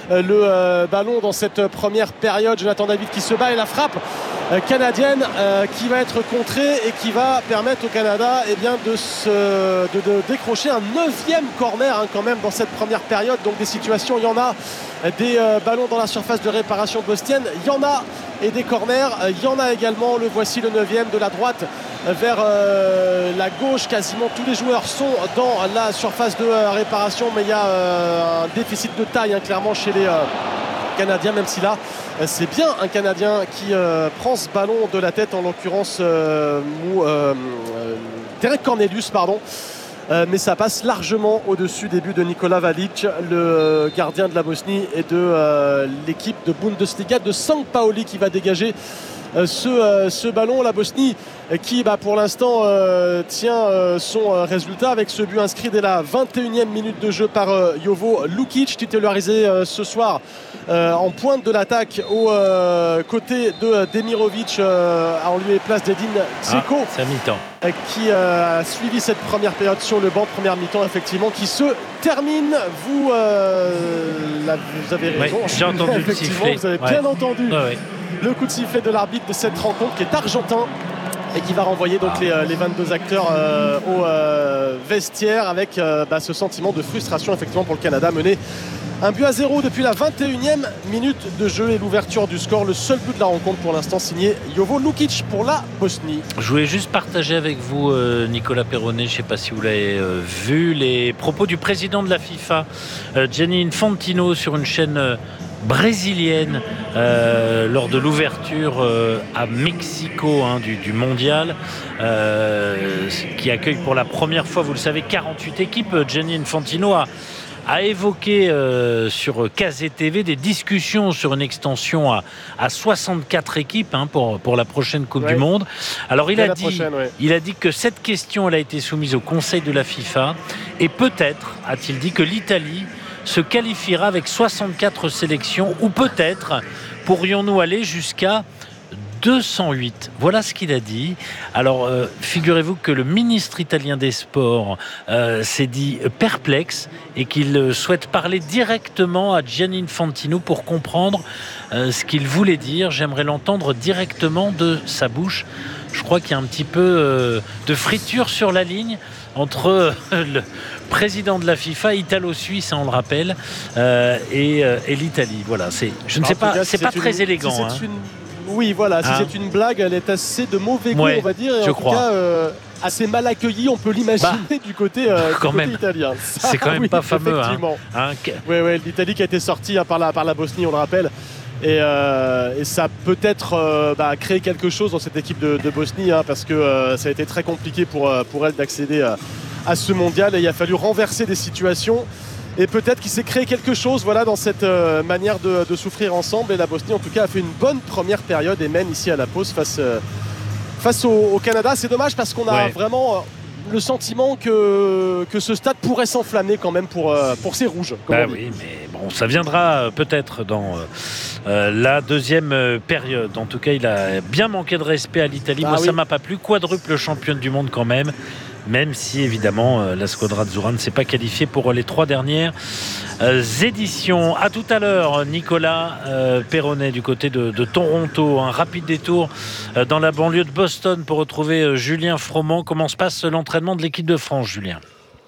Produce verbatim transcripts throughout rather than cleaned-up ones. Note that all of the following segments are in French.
le euh, ballon dans cette première période. Jonathan David qui se bat et la frappe euh, canadienne euh, qui va être contrée et qui va permettre au Canada eh bien, de, se, de, de décrocher un neuvième corner hein, quand même dans cette première période. Donc des situations, il y en a, des euh, ballons dans la surface de réparation bostonienne, il y en a, et des corners, il y en a également. Le voici le neuvième de la droite vers euh, la gauche. Quasiment tous les joueurs sont dans la surface de euh, réparation, mais il y a euh, un déficit de taille hein, clairement chez les euh, Canadiens, même si là c'est bien un Canadien qui euh, prend ce ballon de la tête, en l'occurrence euh, Mou, euh, euh, Derek Cornelius pardon. Euh, mais ça passe largement au-dessus des buts de Nikola Valic, le gardien de la Bosnie, et de euh, l'équipe de Bundesliga de Sankt Pauli qui va dégager euh, ce, euh, ce ballon. La Bosnie euh, qui bah, pour l'instant euh, tient euh, son euh, résultat avec ce but inscrit dès la vingt et unième minute de jeu par euh, Jovo Lukic, titularisé euh, ce soir euh, en pointe de l'attaque au euh, côté de euh, Demirovic euh, en lieu et place d'Edin Dzeko. Ah, c'est à mi-temps. Qui euh, a suivi cette première période sur le banc, première mi-temps effectivement qui se termine. Vous, euh, là, vous avez raison. Ouais, j'ai entendu le sifflet. Vous avez ouais. bien entendu ouais, ouais. le coup de sifflet de l'arbitre de cette rencontre qui est argentin et qui va renvoyer donc ah. les, les vingt-deux acteurs euh, au euh, vestiaire avec euh, bah, ce sentiment de frustration effectivement pour le Canada, mené un but à zéro depuis la vingt et unième minute de jeu et l'ouverture du score. Le seul but de la rencontre pour l'instant signé Jovo Lukic pour la Bosnie. Je voulais juste partager avec vous, euh, Nicolas Perronnet, je ne sais pas si vous l'avez euh, vu, les propos du président de la FIFA, euh, Gianni Infantino, sur une chaîne euh, brésilienne euh, lors de l'ouverture euh, à Mexico hein, du, du mondial, euh, qui accueille pour la première fois, vous le savez, quarante-huit équipes. Gianni Infantino a a évoqué euh, sur K Z T V des discussions sur une extension à, à soixante-quatre équipes hein, pour, pour la prochaine Coupe ouais. du Monde. Alors il a, dit, prochaine, ouais. il a dit que cette question elle a été soumise au Conseil de la FIFA et peut-être, a-t-il dit, que l'Italie se qualifiera avec soixante-quatre sélections ou peut-être pourrions-nous aller jusqu'à deux cent huit. Voilà ce qu'il a dit. Alors, euh, figurez-vous que le ministre italien des Sports euh, s'est dit perplexe et qu'il souhaite parler directement à Gianni Infantino pour comprendre euh, ce qu'il voulait dire. J'aimerais l'entendre directement de sa bouche. Je crois qu'il y a un petit peu euh, de friture sur la ligne entre euh, le président de la FIFA, italo-suisse, on le rappelle, euh, et, euh, et l'Italie. Voilà, c'est, je ne sais pas, c'est pas très élégant. Si hein. c'est une... Oui, voilà, si hein c'est une blague, elle est assez de mauvais goût, ouais, on va dire, et je en crois. tout cas euh, assez mal accueillie, on peut l'imaginer bah, du côté, euh, quand du côté même. italien. Ça, c'est quand même oui, pas fameux. Effectivement. Hein. Hein, oui, oui, l'Italie qui a été sortie hein, par, la, par la Bosnie, on le rappelle. Et, euh, et ça a peut-être euh, bah, créé quelque chose dans cette équipe de, de Bosnie, hein, parce que euh, ça a été très compliqué pour, pour elle d'accéder à, à ce mondial, et il a fallu renverser des situations. Et peut-être qu'il s'est créé quelque chose voilà, dans cette euh, manière de, de souffrir ensemble. Et la Bosnie, en tout cas, a fait une bonne première période et mène ici à la pause face, euh, face au, au Canada. C'est dommage parce qu'on a ouais. vraiment euh, le sentiment que, que ce stade pourrait s'enflammer quand même pour, euh, pour ces rouges. Bah oui, mais bon, ça viendra peut-être dans euh, la deuxième période. En tout cas, il a bien manqué de respect à l'Italie. Ah, Moi, oui. ça m'a pas plu. Quadruple championne du monde quand même. Même si évidemment euh, la Squadra Azzurra ne s'est pas qualifiée pour les trois dernières euh, éditions. À tout à l'heure, Nicolas euh, Perronnet du côté de, de Toronto. Un rapide détour euh, dans la banlieue de Boston pour retrouver euh, Julien Froment. Comment se passe l'entraînement de l'équipe de France, Julien ?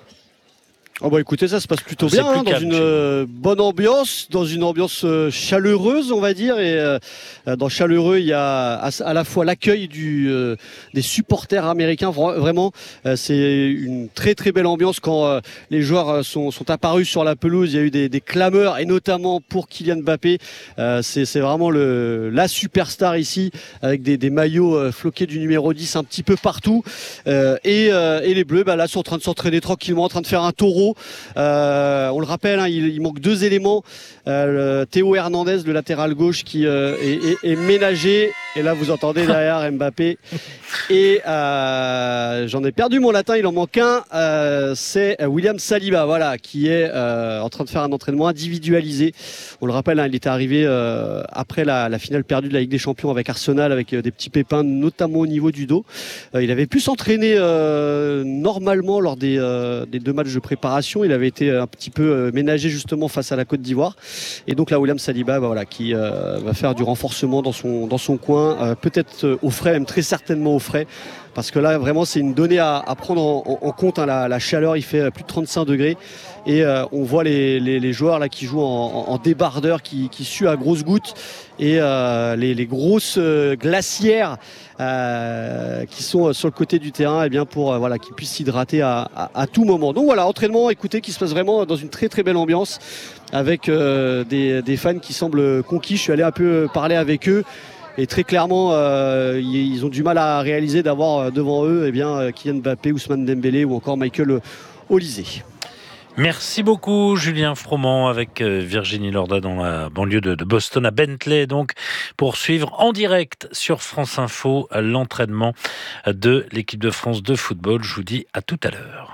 Oh bah écoutez, ça se passe plutôt bien, hein, dans une euh, bonne ambiance, dans une ambiance euh, chaleureuse, on va dire. Et euh, dans chaleureux, il y a à, à la fois l'accueil du, euh, des supporters américains. Vraiment, euh, c'est une très très belle ambiance quand euh, les joueurs sont, sont apparus sur la pelouse. Il y a eu des, des clameurs, et notamment pour Kylian Mbappé. Euh, c'est, c'est vraiment le, la superstar ici, avec des, des maillots euh, floqués du numéro dix un petit peu partout. Euh, et, euh, et les Bleus, bah, là, sont en train de s'entraîner tranquillement, en train de faire un taureau. Euh, on le rappelle, hein, il, il manque deux éléments. Euh, Théo Hernandez, le latéral gauche, qui euh, est, est, est ménagé. Et là, vous entendez derrière Mbappé. Et euh, j'en ai perdu mon latin, il en manque un. Euh, c'est William Saliba, voilà, qui est euh, en train de faire un entraînement individualisé. On le rappelle, hein, il était arrivé euh, après la, la finale perdue de la Ligue des Champions avec Arsenal, avec euh, des petits pépins, notamment au niveau du dos. Euh, il avait pu s'entraîner euh, normalement lors des, euh, des deux matchs de préparation. Il avait été un petit peu euh, ménagé justement face à la Côte d'Ivoire. Et donc là, William Saliba, bah, voilà, qui euh, va faire du renforcement dans son, dans son coin. Euh, peut-être euh, au frais, même très certainement au frais, parce que là vraiment c'est une donnée à, à prendre en, en, en compte, hein, la, la chaleur, il fait plus de trente-cinq degrés et euh, on voit les, les, les joueurs là qui jouent en, en, en débardeur, qui, qui suent à grosses gouttes, et euh, les, les grosses euh, glacières euh, qui sont sur le côté du terrain, et bien pour euh, voilà, qu'ils puissent s'hydrater à, à, à tout moment. Donc voilà, entraînement, écoutez, qui se passe vraiment dans une très très belle ambiance, avec euh, des, des fans qui semblent conquis. Je suis allé un peu parler avec eux. Et très clairement, euh, ils ont du mal à réaliser d'avoir devant eux eh bien, Kylian Mbappé, Ousmane Dembélé ou encore Michael Olise. Merci beaucoup Julien Froment avec Virginie Lorda dans la banlieue de Boston à Bentley, donc pour suivre en direct sur France Info l'entraînement de l'équipe de France de football. Je vous dis à tout à l'heure.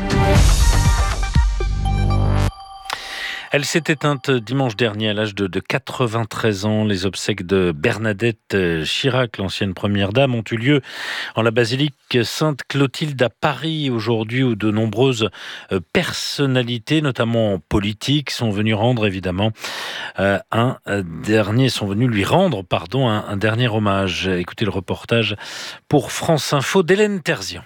Elle s'est éteinte dimanche dernier à l'âge de, de quatre-vingt-treize ans. Les obsèques de Bernadette Chirac, l'ancienne première dame, ont eu lieu en la basilique Sainte-Clotilde à Paris aujourd'hui, où de nombreuses personnalités, notamment politiques, sont venues rendre évidemment euh, un dernier, sont venues lui rendre, pardon, un, un dernier hommage. Écoutez le reportage pour France Info d'Hélène Terzian.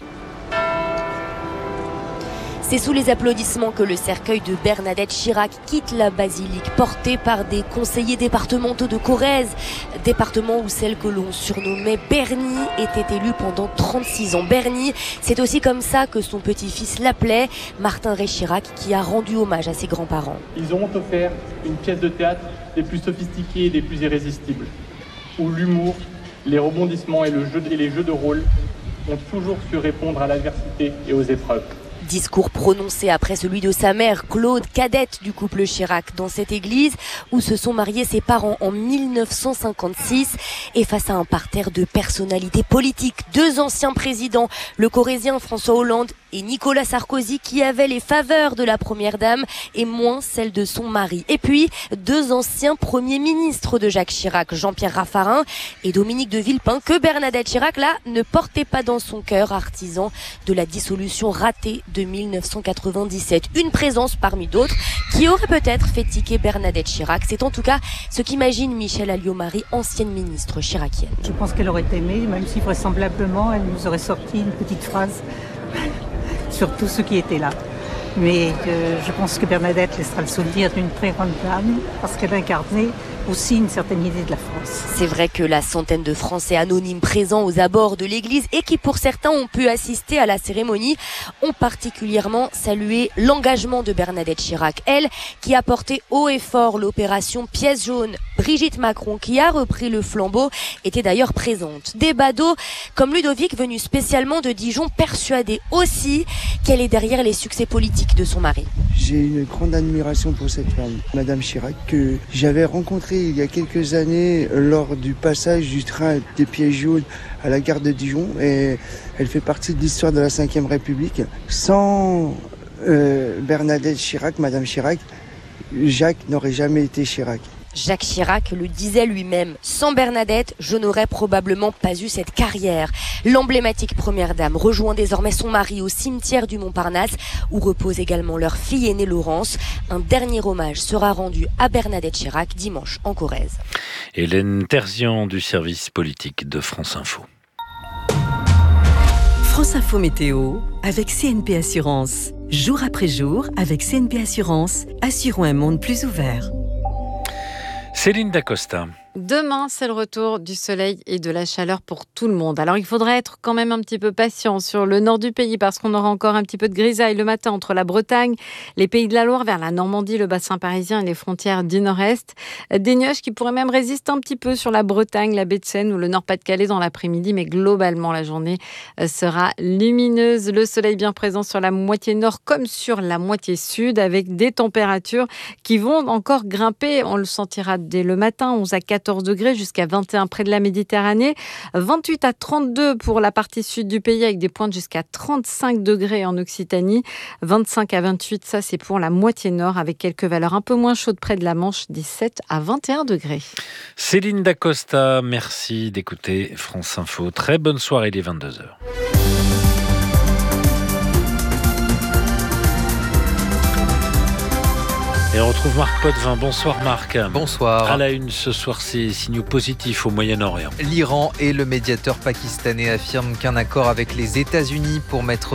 C'est sous les applaudissements que le cercueil de Bernadette Chirac quitte la basilique, porté par des conseillers départementaux de Corrèze, département où celle que l'on surnommait Bernie était élue pendant trente-six ans. Bernie, c'est aussi comme ça que son petit-fils l'appelait, Martin Ray Chirac, qui a rendu hommage à ses grands-parents. Ils auront offert une pièce de théâtre des plus sophistiquées et des plus irrésistibles, où l'humour, les rebondissements et, le jeu, et les jeux de rôle ont toujours su répondre à l'adversité et aux épreuves. Discours prononcé après celui de sa mère, Claude, cadette du couple Chirac, dans cette église où se sont mariés ses parents en mille neuf cent cinquante-six, et face à un parterre de personnalités politiques, deux anciens présidents, le Corrézien François Hollande et Nicolas Sarkozy, qui avaient les faveurs de la première dame et moins celles de son mari. Et puis, deux anciens premiers ministres de Jacques Chirac, Jean-Pierre Raffarin et Dominique de Villepin, que Bernadette Chirac, là, ne portait pas dans son cœur, artisan de la dissolution ratée de mille neuf cent quatre-vingt-dix-sept. Une présence parmi d'autres qui aurait peut-être fait tiquer Bernadette Chirac. C'est en tout cas ce qu'imagine Michèle Alliot-Marie, ancienne ministre chiracienne. Je pense qu'elle aurait aimé, même si vraisemblablement elle nous aurait sorti une petite phrase sur tous ceux qui étaient là. Mais euh, je pense que Bernadette laissera le souvenir d'une très grande dame, parce qu'elle incarnait aussi une certaine idée de la France. C'est vrai que la centaine de Français anonymes présents aux abords de l'église et qui pour certains ont pu assister à la cérémonie ont particulièrement salué l'engagement de Bernadette Chirac, elle qui a porté haut et fort l'opération Pièce jaune. Brigitte Macron, qui a repris le flambeau, était d'ailleurs présente. Des badauds comme Ludovic, venu spécialement de Dijon, persuadé aussi qu'elle est derrière les succès politiques de son mari. J'ai une grande admiration pour cette femme, Madame Chirac, que j'avais rencontrée il y a quelques années lors du passage du train des Pièces jaunes à la gare de Dijon, et elle fait partie de l'histoire de la cinquième République. Sans euh, Bernadette Chirac, Madame Chirac, Jacques n'aurait jamais été Chirac. Jacques Chirac le disait lui-même, sans Bernadette, je n'aurais probablement pas eu cette carrière. L'emblématique première dame rejoint désormais son mari au cimetière du Montparnasse, où repose également leur fille aînée Laurence. Un dernier hommage sera rendu à Bernadette Chirac dimanche en Corrèze. Hélène Terzian du service politique de France Info. France Info Météo avec C N P Assurance. Jour après jour, avec C N P Assurance, assurons un monde plus ouvert. Céline Dacosta. Demain, c'est le retour du soleil et de la chaleur pour tout le monde. Alors, il faudra être quand même un petit peu patient sur le nord du pays parce qu'on aura encore un petit peu de grisaille le matin entre la Bretagne, les Pays de la Loire, vers la Normandie, le bassin parisien et les frontières du nord-est. Des nuages qui pourraient même résister un petit peu sur la Bretagne, la baie de Seine ou le Nord-Pas-de-Calais dans l'après-midi, mais globalement, la journée sera lumineuse. Le soleil bien présent sur la moitié nord comme sur la moitié sud, avec des températures qui vont encore grimper. On le sentira dès le matin, onze à quatorze quatorze degrés jusqu'à vingt et un près de la Méditerranée, vingt-huit à trente-deux pour la partie sud du pays avec des pointes jusqu'à trente-cinq degrés en Occitanie, vingt-cinq à vingt-huit, ça c'est pour la moitié nord avec quelques valeurs un peu moins chaudes près de la Manche, dix-sept à vingt et un degrés. Céline Dacosta, merci d'écouter France Info. Très bonne soirée, il est vingt-deux heures. Et on retrouve Marc Potvin. Bonsoir Marc. Bonsoir. À la une ce soir, c'est signaux positifs au Moyen-Orient. L'Iran et le médiateur pakistanais affirment qu'un accord avec les États-Unis pour mettre